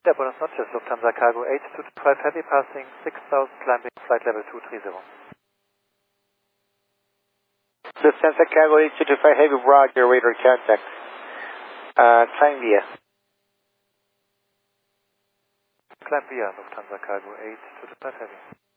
Yeah, buenas noches, Lufthansa Cargo 8225 Heavy passing 6000 climbing flight level 230. Lufthansa Cargo 8225 Heavy, Roger, radar contact. Climb via. Climb via Lufthansa Cargo 8225 Heavy.